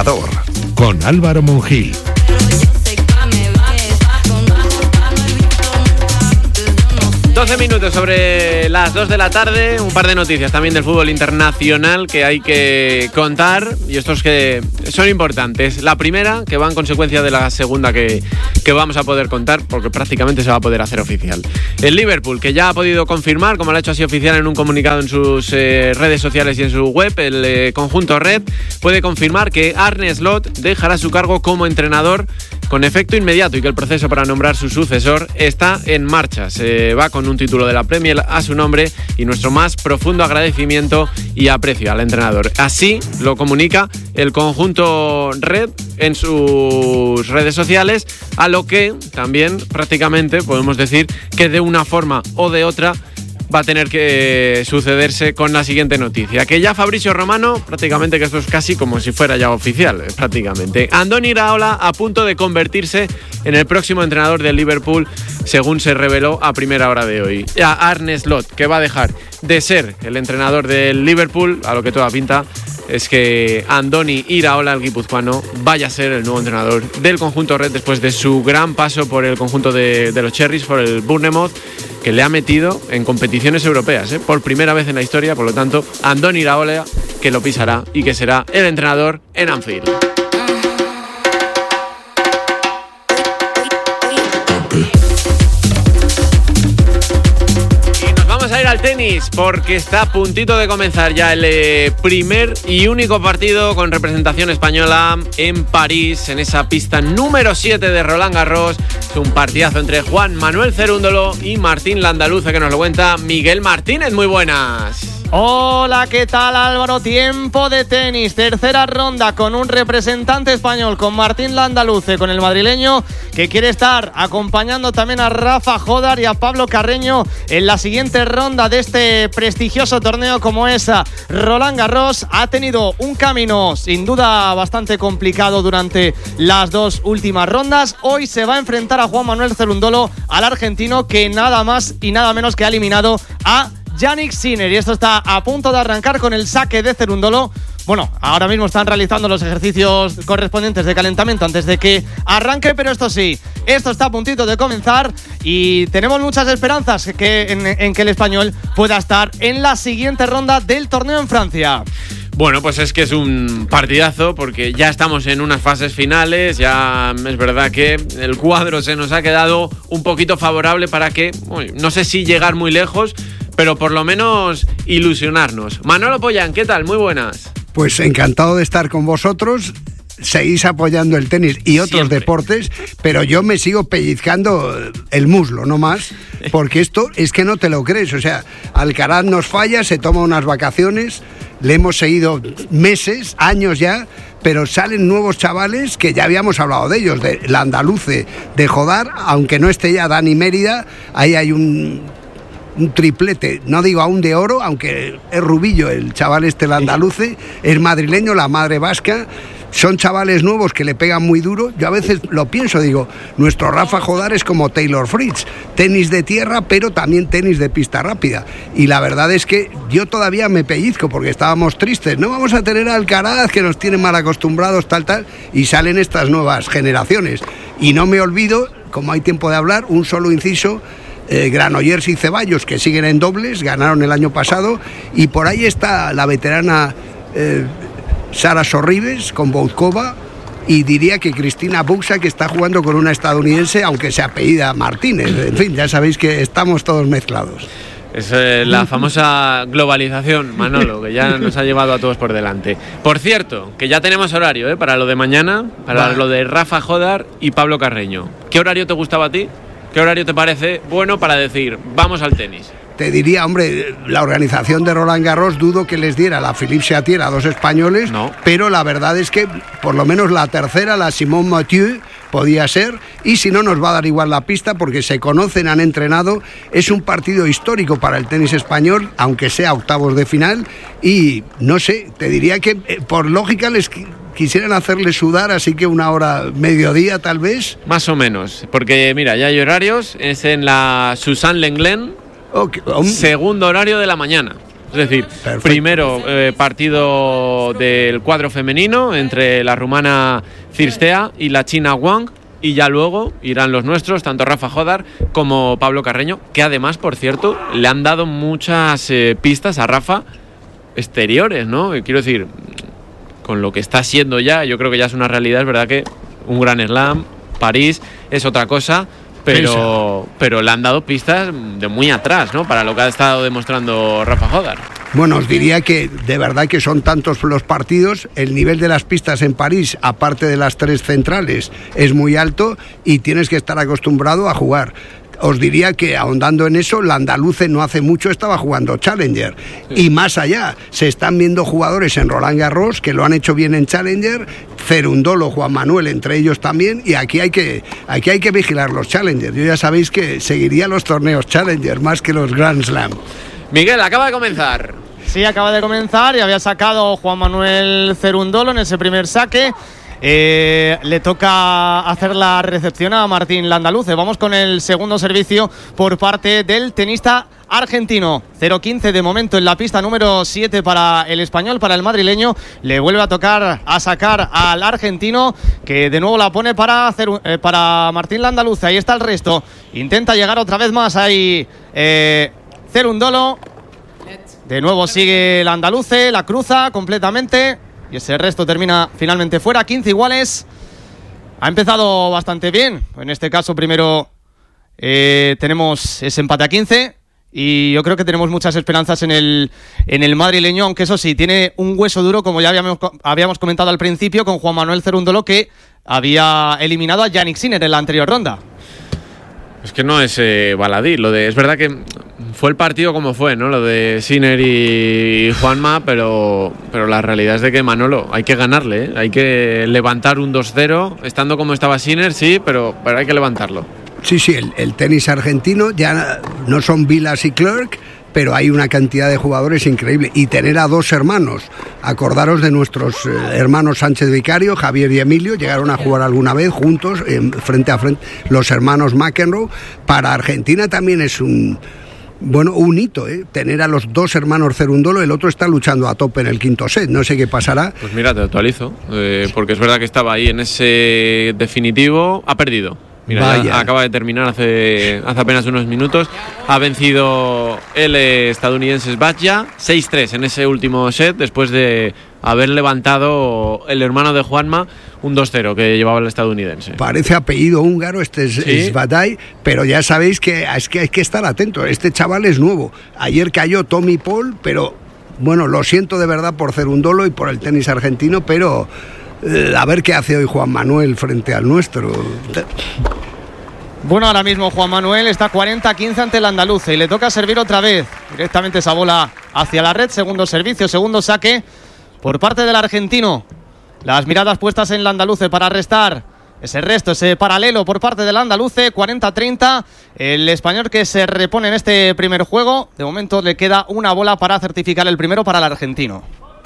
Marcador con Álvaro Monjil. Minutos sobre las 2 de la tarde, un par de noticias también del fútbol internacional que hay que contar, y estos que son importantes. La primera, que va en consecuencia de la segunda que vamos a poder contar, porque prácticamente se va a poder hacer oficial. El Liverpool, que ya ha podido confirmar, como lo ha hecho así oficial en un comunicado en sus redes sociales y en su web, el conjunto Red puede confirmar que Arne Slot dejará su cargo como entrenador con efecto inmediato y que el proceso para nombrar su sucesor está en marcha. Se va con un título de la Premier a su nombre y nuestro más profundo agradecimiento y aprecio al entrenador. Así lo comunica el conjunto Red en sus redes sociales, a lo que también prácticamente podemos decir que de una forma o de otra va a tener que sucederse con la siguiente noticia, que ya Fabrizio Romano, prácticamente que esto es casi como si fuera ya oficial, prácticamente. Andoni Iraola a punto de convertirse en el próximo entrenador del Liverpool, según se reveló a primera hora de hoy. Ya Arne Slot, que va a dejar de ser el entrenador del Liverpool, a lo que toda pinta es que Andoni Iraola, el guipuzcoano, vaya a ser el nuevo entrenador del conjunto Red después de su gran paso por el conjunto de los Cherries, por el Bournemouth, que le ha metido en competiciones europeas, por primera vez en la historia. Por lo tanto, Andoni Iraola, que lo pisará y que será el entrenador en Anfield. Al tenis, porque está a puntito de comenzar ya el primer y único partido con representación española en París, en esa pista número 7 de Roland Garros. Es un partidazo entre Juan Manuel Cerúndolo y Martín Landaluce, que nos lo cuenta Miguel Martínez. Muy buenas. Hola, ¿qué tal, Álvaro? Tiempo de tenis, tercera ronda con un representante español, con Martín Landaluce, con el madrileño, que quiere estar acompañando también a Rafa Jodar y a Pablo Carreño en la siguiente ronda de este prestigioso torneo como es Roland Garros. Ha tenido un camino sin duda bastante complicado durante las dos últimas rondas. Hoy se va a enfrentar a Juan Manuel Cerúndolo, al argentino, que nada más y nada menos que ha eliminado a Jannik Sinner, y esto está a punto de arrancar con el saque de Cerúndolo. Bueno, ahora mismo están realizando los ejercicios correspondientes de calentamiento antes de que arranque, pero esto sí, esto está a puntito de comenzar y tenemos muchas esperanzas en que el español pueda estar en la siguiente ronda del torneo en Francia. Bueno, pues es que es un partidazo, porque ya estamos en unas fases finales. Ya es verdad que el cuadro se nos ha quedado un poquito favorable para que, bueno, no sé si llegar muy lejos, pero por lo menos ilusionarnos. Manolo Pollán, ¿qué tal? Muy buenas. Pues encantado de estar con vosotros. Seguís apoyando el tenis y otros deportes, pero yo me sigo pellizcando el muslo, no más, porque esto es que no te lo crees. O sea, Alcaraz nos falla, se toma unas vacaciones, le hemos seguido meses, años ya, pero salen nuevos chavales que ya habíamos hablado de ellos, de Landaluce, de Jodar, aunque no esté ya Dani Mérida. Ahí hay un triplete, no digo aún de oro, aunque es rubillo el chaval Landaluce, es madrileño, la madre vasca. Son chavales nuevos que le pegan muy duro. Yo a veces lo pienso, digo, nuestro Rafa Jodar es como Taylor Fritz, tenis de tierra, pero también tenis de pista rápida. Y la verdad es que yo todavía me pellizco, porque estábamos tristes. No vamos a tener a Alcaraz, que nos tiene mal acostumbrados, tal, y salen estas nuevas generaciones. Y no me olvido, como hay tiempo de hablar, un solo inciso, Granollers y Ceballos, que siguen en dobles, ganaron el año pasado, y por ahí está la veterana Sara Sorribes con Boutkova, y diría que Cristina Buxa, que está jugando con una estadounidense, aunque se apellida Martínez. En fin, ya sabéis que estamos todos mezclados. Es la famosa globalización, Manolo, que ya nos ha llevado a todos por delante. Por cierto, que ya tenemos horario para lo de mañana, para lo de Rafa Jodar y Pablo Carreño. ¿Qué horario te gustaba a ti? ¿Qué horario te parece bueno para decir, vamos al tenis? Te diría, hombre, la organización de Roland Garros dudo que les diera la Philippe Chatrier a dos españoles, no. Pero la verdad es que por lo menos la tercera, la Simone Mathieu, podía ser, y si no nos va a dar igual la pista, porque se conocen, han entrenado. Es un partido histórico para el tenis español, aunque sea octavos de final, y no sé, te diría que por lógica les quisieran hacerle sudar, así que una hora, mediodía tal vez. Más o menos, porque mira, ya hay horarios, es en la Suzanne Lenglen, segundo horario de la mañana. Es decir, Perfecto. primero partido del cuadro femenino entre la rumana Cirstea y la china Wang, y ya luego irán los nuestros, tanto Rafa Jodar como Pablo Carreño, que además, por cierto, le han dado muchas pistas a Rafa exteriores, ¿no? Quiero decir, con lo que está siendo ya, yo creo que ya es una realidad, es verdad que un gran slam, París es otra cosa, pero le han dado pistas de muy atrás, ¿no? Para lo que ha estado demostrando Rafa Jodar. Bueno, os diría que de verdad que son tantos los partidos, el nivel de las pistas en París, aparte de las 3 centrales, es muy alto y tienes que estar acostumbrado a jugar. Os diría que, ahondando en eso, la andaluce no hace mucho estaba jugando Challenger. Sí. Y más allá, se están viendo jugadores en Roland Garros que lo han hecho bien en Challenger, Cerundolo, Juan Manuel, entre ellos también, y aquí hay que vigilar los Challenger. Yo ya sabéis que seguiría los torneos Challenger más que los Grand Slam. Miguel, acaba de comenzar. Sí, acaba de comenzar y había sacado Juan Manuel Cerundolo en ese primer saque. Le toca hacer la recepción a Martín Landaluce. Vamos con el segundo servicio por parte del tenista argentino. 0-15 de momento en la pista número 7 para el español, para el madrileño. Le vuelve a tocar a sacar al argentino, que de nuevo la pone para Martín Landaluce. Ahí está el resto. Intenta llegar otra vez más ahí Cerundolo. De nuevo sigue el andaluce, la cruza completamente. Y ese resto termina finalmente fuera. 15 iguales. Ha empezado bastante bien. En este caso primero tenemos ese empate a 15. Y yo creo que tenemos muchas esperanzas en el madrileño. Aunque eso sí, tiene un hueso duro, como ya habíamos comentado al principio, con Juan Manuel Cerundolo, que había eliminado a Jannik Sinner en la anterior ronda. Es que no es baladí. Es verdad que fue el partido como fue, ¿no? Lo de Sinner y Juanma, pero la realidad es de que, Manolo, hay que ganarle, ¿eh? Hay que levantar un 2-0, estando como estaba Sinner, sí, pero hay que levantarlo. Sí, el tenis argentino ya no son Vilas y Clerc, pero hay una cantidad de jugadores increíble. Y tener a 2 hermanos, acordaros de nuestros hermanos Sánchez Vicario, Javier y Emilio, llegaron a jugar alguna vez juntos, frente a frente, los hermanos McEnroe. Para Argentina también es un hito, tener a los 2 hermanos Cerundolo. El otro está luchando a tope en el quinto set, no sé qué pasará. Pues mira, te actualizo, porque es verdad que estaba ahí en ese definitivo, ha perdido. Mira, ya acaba de terminar hace apenas unos minutos. Ha vencido el estadounidense Sbatja 6-3 en ese último set, después de haber levantado el hermano de Juanma un 2-0 que llevaba el estadounidense. Parece apellido húngaro este Sbatay, pero ya sabéis que hay que estar atentos. Este chaval es nuevo. Ayer cayó Tommy Paul, pero bueno, lo siento de verdad por Cerundolo y por el tenis argentino, pero a ver qué hace hoy Juan Manuel frente al nuestro. Bueno, ahora mismo Juan Manuel está 40-15 ante el andaluce y le toca servir otra vez directamente esa bola hacia la red. Segundo servicio, segundo saque por parte del argentino. Las miradas puestas en el andaluce para restar ese resto, ese paralelo por parte del andaluce. 40-30, el español que se repone en este primer juego. De momento le queda una bola para certificar el primero para el argentino.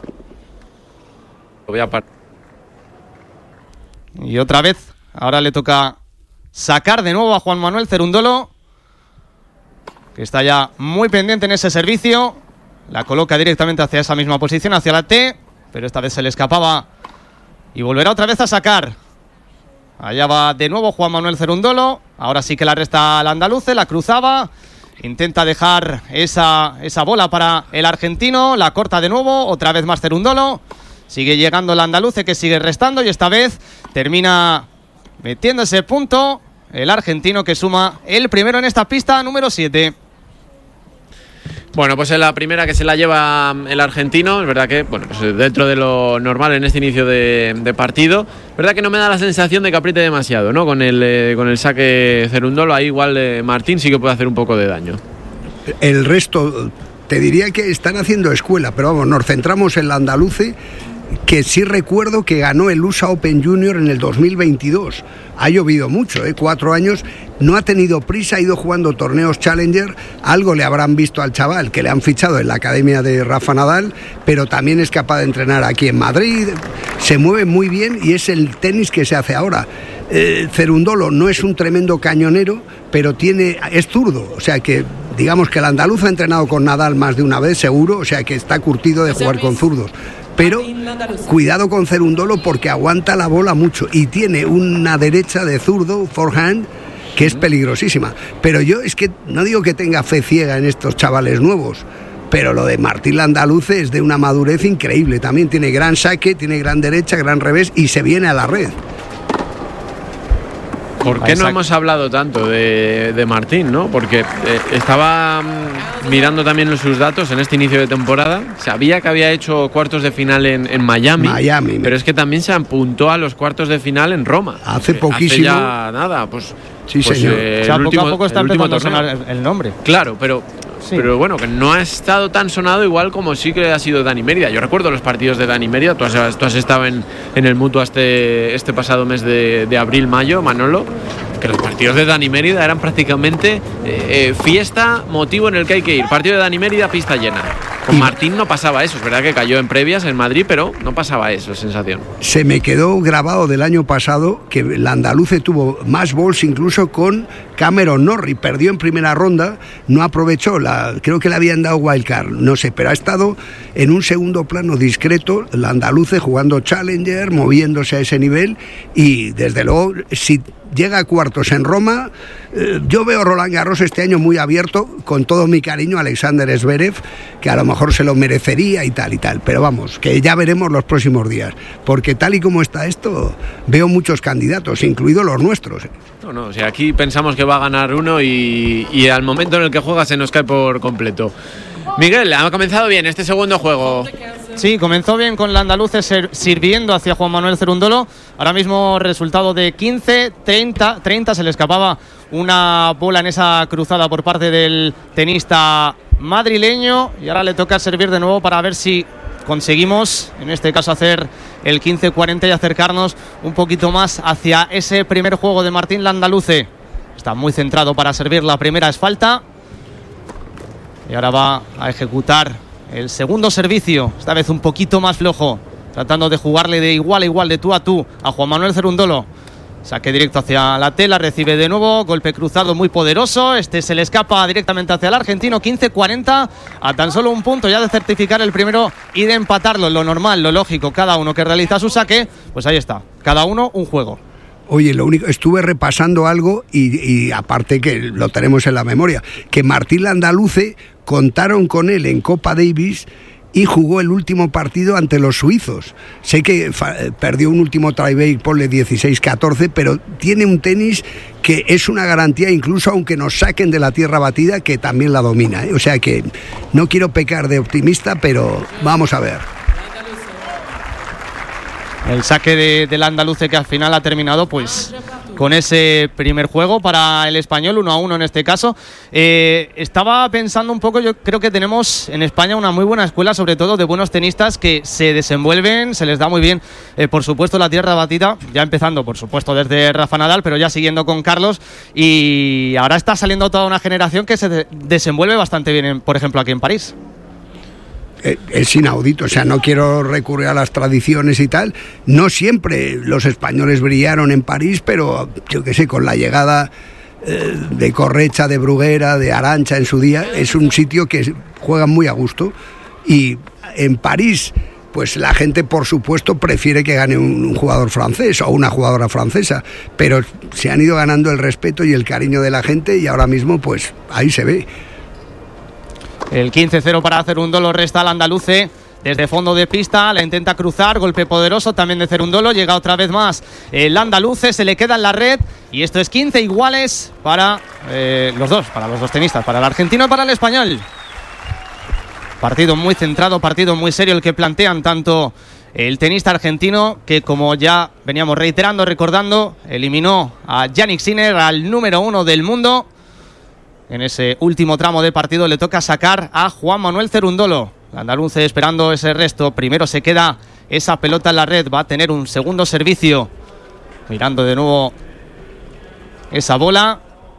Y otra vez, ahora le toca sacar de nuevo a Juan Manuel Cerundolo, que está ya muy pendiente en ese servicio. La coloca directamente hacia esa misma posición, hacia la T, pero esta vez se le escapaba y volverá otra vez a sacar. Allá va de nuevo Juan Manuel Cerundolo. Ahora sí que la resta al andaluce, la cruzaba, intenta dejar esa bola para el argentino, la corta de nuevo, otra vez más Cerundolo. Sigue llegando el andaluce, que sigue restando, y esta vez termina metiendo ese punto el argentino, que suma el primero en esta pista número 7. Bueno, pues es la primera que se la lleva el argentino. Es verdad que, bueno, pues dentro de lo normal en este inicio de partido. Es verdad que no me da la sensación de que apriete demasiado, ¿no? Con el saque Cerundolo, ahí igual Martín sí que puede hacer un poco de daño. El resto, te diría que están haciendo escuela, pero vamos, nos centramos en el andaluce, que sí recuerdo que ganó el USA Open Junior en el 2022. Ha llovido mucho, 4 años, no ha tenido prisa, ha ido jugando torneos Challenger. Algo le habrán visto al chaval, que le han fichado en la academia de Rafa Nadal, pero también es capaz de entrenar aquí en Madrid. se mueve muy bien y es el tenis que se hace ahora. Cerundolo no es un tremendo cañonero, pero es zurdo, o sea que digamos que el andaluz ha entrenado con Nadal más de una vez seguro, o sea que está curtido de jugar con zurdos. Pero cuidado con Cerundolo porque aguanta la bola mucho y tiene una derecha de zurdo, forehand, que es peligrosísima. Pero yo es que no digo que tenga fe ciega en estos chavales nuevos, pero lo de Martín Landaluce es de una madurez increíble. También tiene gran saque, tiene gran derecha, gran revés y se viene a la red. ¿Por qué no hemos hablado tanto de Martín, no? Porque estaba mirando también sus datos en este inicio de temporada. Sabía que había hecho cuartos de final en Miami, pero es que también se apuntó a los cuartos de final en Roma. Hace poquísimo. Hace ya nada, pues... Sí, señor. O sea, poco a poco está empezando a sonar el nombre. Claro, pero bueno, que no ha estado tan sonado igual como sí que ha sido Dani Mérida. Yo recuerdo los partidos de Dani Mérida. Tú has estado en el Mutua este pasado mes de abril-mayo, Manolo, que los partidos de Dani Mérida eran prácticamente fiesta, motivo en el que hay que ir. Partido de Dani Mérida, pista llena. Con Martín no pasaba eso, es verdad que cayó en previas en Madrid, pero no pasaba eso, sensación. Se me quedó grabado del año pasado que el andaluce tuvo más balls incluso con Cameron Norrie, perdió en primera ronda, no aprovechó, creo que le habían dado wildcard, no sé, pero ha estado en un segundo plano discreto, el andaluce jugando Challenger, moviéndose a ese nivel y desde luego si llega a cuartos en Roma, yo veo Roland Garros este año muy abierto, con todo mi cariño a Alexander Zverev, que a lo mejor se lo merecería y tal, pero vamos, que ya veremos los próximos días, porque tal y como está esto, veo muchos candidatos, incluidos los nuestros. No, o sea, aquí pensamos que va a ganar uno y al momento en el que juega se nos cae por completo. Miguel, ha comenzado bien este segundo juego. Sí, comenzó bien con el andaluce sirviendo hacia Juan Manuel Cerúndolo. Ahora mismo resultado de 15-30, se le escapaba una bola en esa cruzada por parte del tenista madrileño y ahora le toca servir de nuevo para ver si conseguimos, en este caso, hacer el 15-40 y acercarnos un poquito más hacia ese primer juego de Martín Landaluce. Está muy centrado para servir, la primera es falta y ahora va a ejecutar el segundo servicio, esta vez un poquito más flojo, tratando de jugarle de igual a igual, de tú a tú, a Juan Manuel Cerúndolo. Saque directo hacia la tela, recibe de nuevo, golpe cruzado muy poderoso, se le escapa directamente hacia el argentino, 15-40, a tan solo un punto ya de certificar el primero y de empatarlo, lo normal, lo lógico, cada uno que realiza su saque, pues ahí está, cada uno un juego. Oye, lo único, estuve repasando algo y aparte que lo tenemos en la memoria, que Martín Landaluce contaron con él en Copa Davis y jugó el último partido ante los suizos. Sé que perdió un último tiebreak, ponle 16-14, pero tiene un tenis que es una garantía, incluso aunque nos saquen de la tierra batida, que también la domina, ¿eh? O sea que no quiero pecar de optimista, pero vamos a ver. El saque del andaluce que al final ha terminado pues con ese primer juego para el español, 1-1 en este caso. Estaba pensando un poco, yo creo que tenemos en España una muy buena escuela, sobre todo de buenos tenistas que se desenvuelven, se les da muy bien, por supuesto, la tierra batida, ya empezando, por supuesto, desde Rafa Nadal, pero ya siguiendo con Carlos, y ahora está saliendo toda una generación que se desenvuelve bastante bien, por ejemplo, aquí en París. Es inaudito, o sea, no quiero recurrir a las tradiciones y tal. No siempre los españoles brillaron en París, pero yo qué sé, con la llegada de Correcha, de Bruguera, de Arantxa en su día, es un sitio que juegan muy a gusto. Y en París, pues la gente, por supuesto, prefiere que gane un jugador francés o una jugadora francesa, pero se han ido ganando el respeto y el cariño de la gente y ahora mismo, pues ahí se ve. El 15-0 para Cerúndolo, resta al andaluce desde fondo de pista, la intenta cruzar, golpe poderoso también de Cerúndolo, llega otra vez más el andaluce, se le queda en la red y esto es 15 iguales para los dos tenistas, para el argentino y para el español. Partido muy centrado, partido muy serio el que plantean tanto el tenista argentino, que como ya veníamos reiterando, recordando, eliminó a Jannik Sinner, al número 1 del mundo. En ese último tramo de partido le toca sacar a Juan Manuel Cerúndolo. El andaluce esperando ese resto. Primero se queda esa pelota en la red. Va a tener un segundo servicio. Mirando de nuevo esa bola.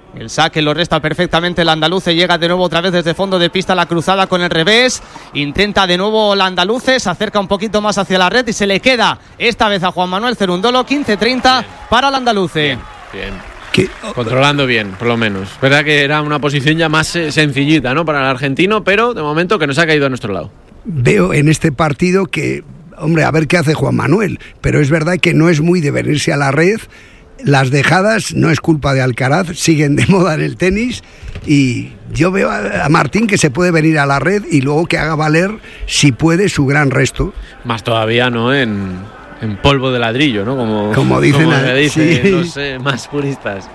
El saque lo resta perfectamente el andaluce. Llega de nuevo otra vez desde fondo de pista la cruzada con el revés. Intenta de nuevo el andaluce. Se acerca un poquito más hacia la red y se le queda esta vez a Juan Manuel Cerúndolo. 15-30 para el andaluce. Bien. Controlando bien, por lo menos. Verdad que era una posición ya más sencillita, ¿no? Para el argentino, pero de momento que nos ha caído a nuestro lado. Veo en este partido que, hombre, a ver qué hace Juan Manuel, pero es verdad que no es muy de venirse a la red. Las dejadas no es culpa de Alcaraz, siguen de moda en el tenis y yo veo a Martín que se puede venir a la red y luego que haga valer, si puede, su gran resto. Más todavía, ¿no? En polvo de ladrillo, ¿no? Como dicen, sí. Los más puristas.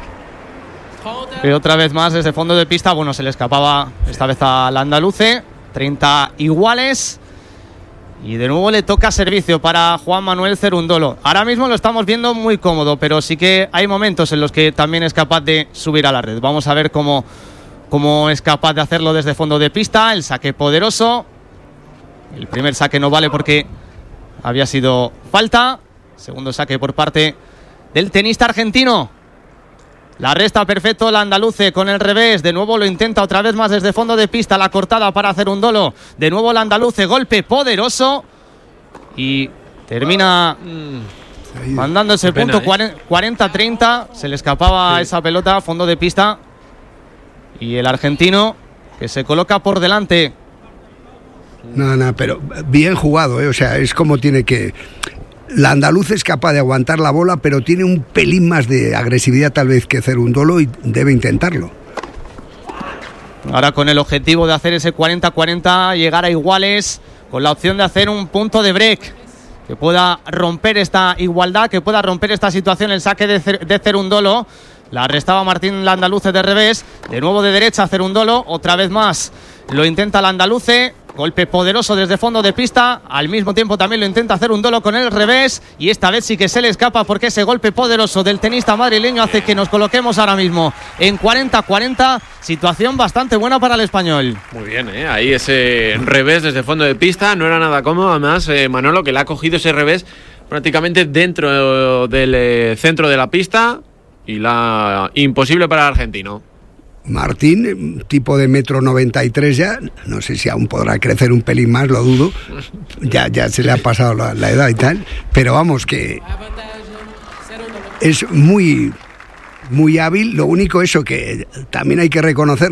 Y otra vez más desde fondo de pista, bueno, se le escapaba esta vez al andaluce. 30 iguales. Y de nuevo le toca servicio para Juan Manuel Cerúndolo. Ahora mismo lo estamos viendo muy cómodo, pero sí que hay momentos en los que también es capaz de subir a la red. Vamos a ver cómo es capaz de hacerlo desde fondo de pista. El saque poderoso. El primer saque no vale porque había sido falta. Segundo saque por parte del tenista argentino. La resta perfecto el andaluce con el revés. De nuevo lo intenta otra vez más desde fondo de pista. La cortada para Cerúndolo. De nuevo el andaluce. Golpe poderoso. Y termina mandando ese punto 40-30. Se le escapaba esa pelota a fondo de pista. Y el argentino que se coloca por delante. No, pero bien jugado, O sea, es como tiene que... La andaluz es capaz de aguantar la bola, pero tiene un pelín más de agresividad tal vez que Cerúndolo y debe intentarlo. Ahora con el objetivo de hacer ese 40-40, llegar a iguales, con la opción de hacer un punto de break que pueda romper esta igualdad, que pueda romper esta situación, el saque de Cerúndolo. La restaba Martín el andaluce de revés, de nuevo de derecha Cerúndolo, otra vez más lo intenta el andaluce. Golpe poderoso desde fondo de pista. Al mismo tiempo también lo intenta Cerúndolo con el revés. Y esta vez sí que se le escapa porque ese golpe poderoso del tenista madrileño hace que nos coloquemos ahora mismo en 40-40. Situación bastante buena para el español. Muy bien, ahí ese revés desde fondo de pista. No era nada cómodo. Además, Manolo, que le ha cogido ese revés prácticamente dentro del centro de la pista. Y la imposible para el argentino. Martín, tipo de 1,93 m ya, no sé si aún podrá crecer un pelín más, lo dudo, ya se le ha pasado la edad y tal, pero vamos que es muy, muy hábil. Lo único eso que también hay que reconocer,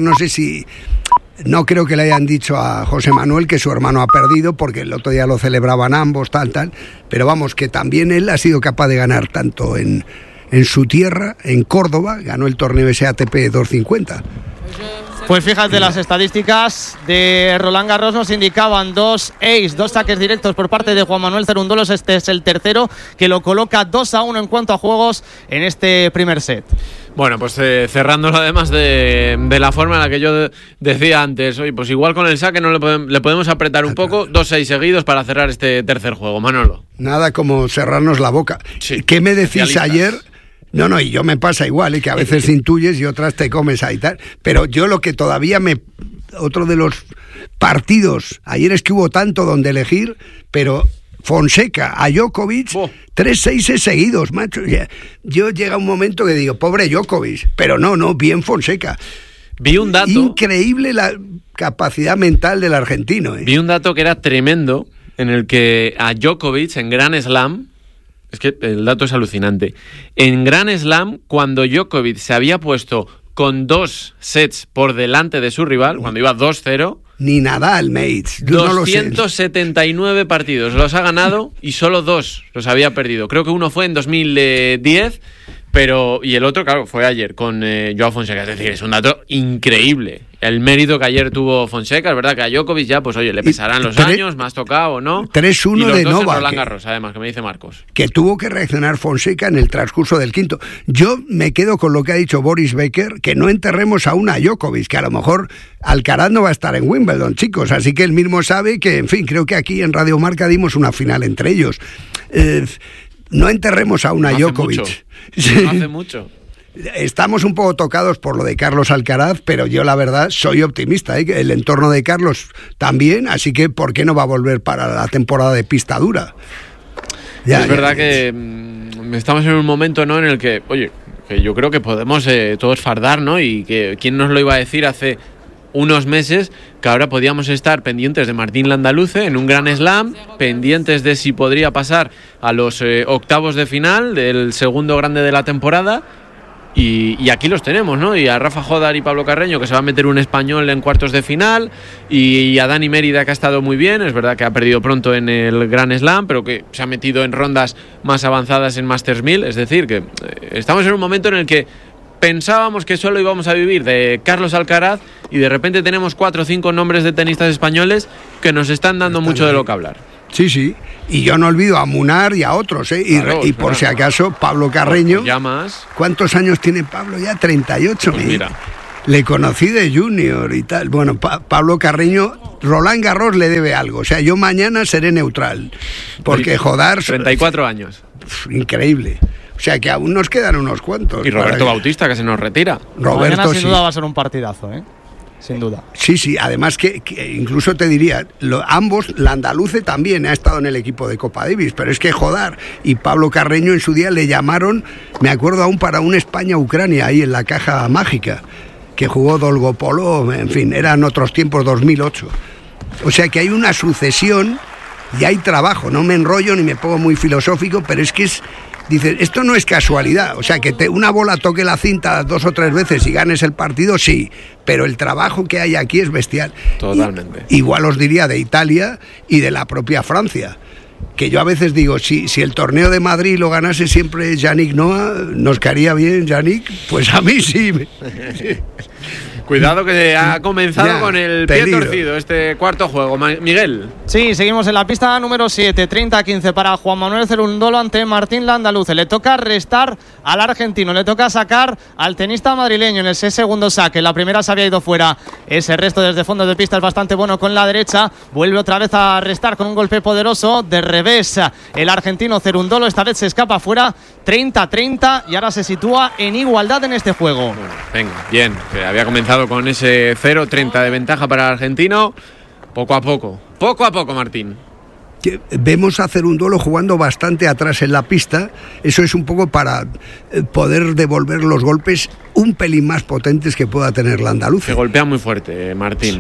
no creo que le hayan dicho a José Manuel que su hermano ha perdido, porque el otro día lo celebraban ambos, tal, pero vamos, que también él ha sido capaz de ganar tanto en su tierra, en Córdoba, ganó el torneo SATP 250. Pues fíjate, las estadísticas de Roland Garros nos indicaban 2 saques directos por parte de Juan Manuel Cerúndolo. Este es el tercero que lo coloca 2-1 en cuanto a juegos en este primer set. Bueno, pues cerrándolo además de la forma en la que yo decía antes, oye, pues igual con el saque no le podemos apretar un poco, 2-6 seguidos para cerrar este tercer juego, Manolo. Nada como cerrarnos la boca. Sí. ¿Qué me decís ayer? No, y yo me pasa igual, que a veces intuyes y otras te comes ahí tal. Pero yo lo que todavía otro de los partidos, ayer es que hubo tanto donde elegir, pero Fonseca a Djokovic, 3-6 seguidos, macho. Yo llega un momento que digo, pobre Djokovic, pero no, bien Fonseca. Vi un dato. Increíble la capacidad mental del argentino. Vi un dato que era tremendo, en el que a Djokovic en Grand Slam, es que el dato es alucinante, en Grand Slam, cuando Djokovic se había puesto con 2 sets por delante de su rival, cuando iba 2-0, ni Nadal, mates. 279 partidos los ha ganado y solo 2 los había perdido. Creo que uno fue en 2010, y el otro, claro, fue ayer con Joao Fonseca. Es decir, es un dato increíble. El mérito que ayer tuvo Fonseca, es verdad que a Djokovic ya, pues oye, le pesarán los años, más tocado o no. 3-1 de Novak. En Roland Garros, además, que me dice Marcos. Que tuvo que reaccionar Fonseca en el transcurso del quinto. Yo me quedo con lo que ha dicho Boris Becker, que no enterremos aún a Djokovic, que a lo mejor Alcaraz no va a estar en Wimbledon, chicos. Así que él mismo sabe que, en fin, creo que aquí en Radio Marca dimos una final entre ellos. No enterremos aún a Djokovic. No hace mucho. Estamos un poco tocados por lo de Carlos Alcaraz, pero yo la verdad soy optimista, El entorno de Carlos también, así que ¿por qué no va a volver para la temporada de pista dura? Es verdad que estamos en un momento, ¿no?, en el que, oye, que yo creo que podemos todos fardar, ¿no? Y que quién nos lo iba a decir hace unos meses que ahora podíamos estar pendientes de Martín Landaluce en un Grand Slam, pendientes de si podría pasar a los octavos de final del segundo grande de la temporada. Y aquí los tenemos, ¿no? Y a Rafa Jodar y Pablo Carreño, que se va a meter un español en cuartos de final, y a Dani Mérida, que ha estado muy bien. Es verdad que ha perdido pronto en el Grand Slam, pero que se ha metido en rondas más avanzadas en Masters 1000. Es decir, que estamos en un momento en el que pensábamos que solo íbamos a vivir de Carlos Alcaraz, y de repente tenemos 4 o 5 nombres de tenistas españoles que nos están dando mucho de lo que hablar. Sí, sí. Y yo no olvido a Munar y a otros, ¿eh? Y por si acaso, Pablo Carreño. Ya más. ¿Cuántos años tiene Pablo? Ya 38. Pues mira. Le conocí de junior y tal. Bueno, Pablo Carreño, Roland Garros le debe algo. O sea, yo mañana seré neutral. Porque Jodar... 34 años. Increíble. O sea, que aún nos quedan unos cuantos. Y Roberto Bautista, que se nos retira. Roberto, mañana sin duda va a ser un partidazo, ¿eh? Sin duda. Sí, sí, además que incluso te diría, ambos, Landaluce también ha estado en el equipo de Copa Davis, pero es que Jodar y Pablo Carreño en su día le llamaron, me acuerdo aún, para un España-Ucrania ahí en la caja mágica, que jugó Dolgopolo, en fin, eran otros tiempos, 2008. O sea que hay una sucesión y hay trabajo, no me enrollo ni me pongo muy filosófico, pero es que dices, esto no es casualidad, o sea, que una bola toque la cinta 2 o 3 veces y ganes el partido, sí, pero el trabajo que hay aquí es bestial. Totalmente. Igual os diría de Italia y de la propia Francia, que yo a veces digo, si el torneo de Madrid lo ganase siempre Yannick Noah, ¿nos caería bien Yannick? Pues a mí sí. Cuidado que ha comenzado con el pie torcido este cuarto juego. Miguel. Sí, seguimos en la pista número 7, 30-15 para Juan Manuel Cerundolo ante Martín Landaluce. Le toca restar al argentino, le toca sacar al tenista madrileño en ese segundo saque. La primera se había ido fuera. Ese resto desde fondo de pista es bastante bueno con la derecha. Vuelve otra vez a restar con un golpe poderoso de revés. El argentino Cerundolo esta vez se escapa fuera, 30-30, y ahora se sitúa en igualdad en este juego. Bueno, venga, bien, que había comenzado con ese 0-30 de ventaja para el argentino. Poco a poco, Martín. Vemos a Cerundolo jugando bastante atrás en la pista. Eso es un poco para poder devolver los golpes un pelín más potentes que pueda tener Landaluce. Que golpea muy fuerte, Martín.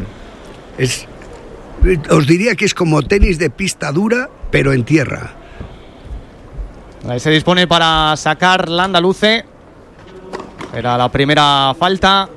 Os diría que es como tenis de pista dura, pero en tierra. Ahí se dispone para sacar Landaluce. Era la primera falta.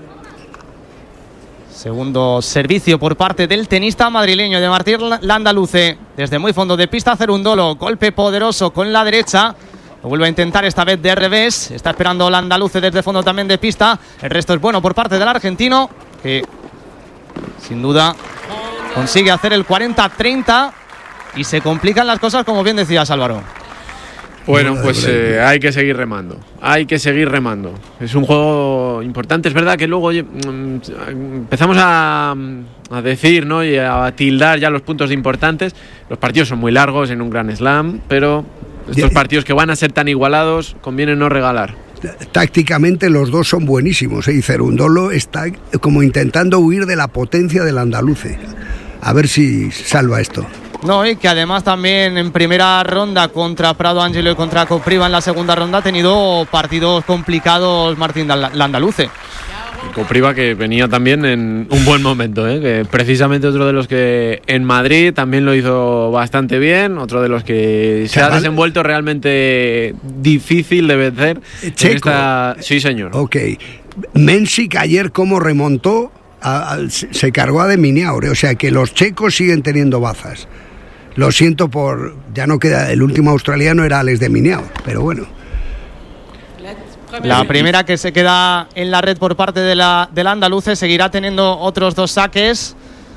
Segundo servicio por parte del tenista madrileño de Martín Landaluce. Desde muy fondo de pista, Cerundolo. Golpe poderoso con la derecha. Lo vuelve a intentar esta vez de revés. Está esperando Landaluce desde fondo también de pista. El resto es bueno por parte del argentino, que sin duda consigue hacer el 40-30. Y se complican las cosas, como bien decías, Álvaro. Bueno, pues hay que seguir remando. Es un juego importante. Es verdad que luego empezamos a decir, ¿no?, y a tildar ya los puntos de importantes. Los partidos son muy largos en un Grand Slam, pero estos partidos que van a ser tan igualados conviene no regalar. Tácticamente los dos son buenísimos, ¿eh? Y Cerundolo está como intentando huir de la potencia del Landaluce. A ver si salva esto. No, y que además también en primera ronda contra Prado Angelo y contra Kopriva en la segunda ronda ha tenido partidos complicados Martín Landaluce. Kopriva, que venía también en un buen momento, que precisamente otro de los que en Madrid también lo hizo bastante bien, otro de los que se ha desenvuelto realmente difícil de vencer. Checo. Sí, señor. Ok. Mensik ayer cómo remontó, se cargó a de Minaur, o sea que los checos siguen teniendo bazas. Lo siento ya no queda, el último australiano era Alex de Minaur, pero bueno. La primera que se queda en la red por parte del andaluce, seguirá teniendo otros 2 saques.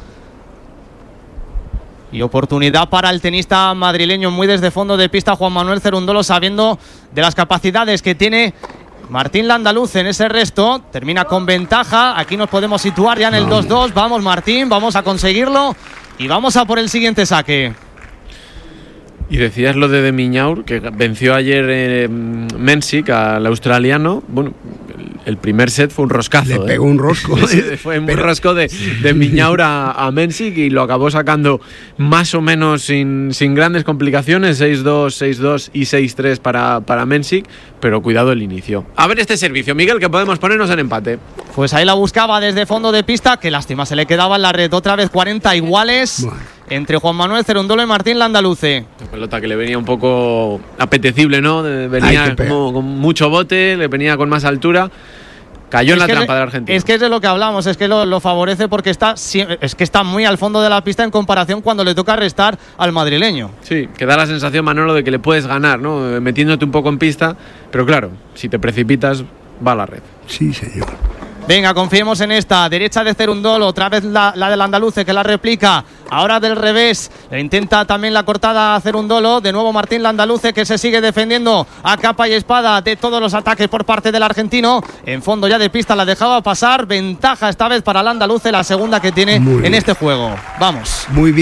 Y oportunidad para el tenista madrileño muy desde fondo de pista, Juan Manuel Cerundolo, sabiendo de las capacidades que tiene Martín Landaluce en ese resto. Termina con ventaja, aquí nos podemos situar ya en el 2-2. Vamos, Martín, vamos a conseguirlo y vamos a por el siguiente saque. Y decías lo de Minaur, que venció ayer Mensik al australiano. Bueno, el primer set fue un roscazo. Le pegó un rosco. Fue un rosco de Miñaur a Mensik y lo acabó sacando más o menos sin grandes complicaciones, 6-2, 6-2 y 6-3 para Mensik, pero cuidado el inicio. A ver este servicio, Miguel, que podemos ponernos en empate. Pues ahí la buscaba desde fondo de pista, qué lástima, se le quedaba en la red. Otra vez 40 iguales. Bueno. Entre Juan Manuel Cerundolo y Martín Landaluce. La pelota que le venía un poco apetecible, ¿no? Venía como con mucho bote, le venía con más altura. Cayó en la trampa de Argentina. Es que es de lo que hablamos, es que lo favorece porque está muy al fondo de la pista en comparación cuando le toca restar al madrileño. Sí, que da la sensación, Manolo, de que le puedes ganar, ¿no? Metiéndote un poco en pista, pero claro, si te precipitas, va a la red. Sí, señor. Venga, confiemos en esta. Derecha de Cerundolo, otra vez la del Andaluce que la replica. Ahora del revés. Le intenta también la cortada a Cerundolo. De nuevo Martín Landaluce que se sigue defendiendo a capa y espada de todos los ataques por parte del argentino. En fondo ya de pista la dejaba pasar. Ventaja esta vez para Landaluce, la segunda que tiene en este juego. Vamos. Muy bien.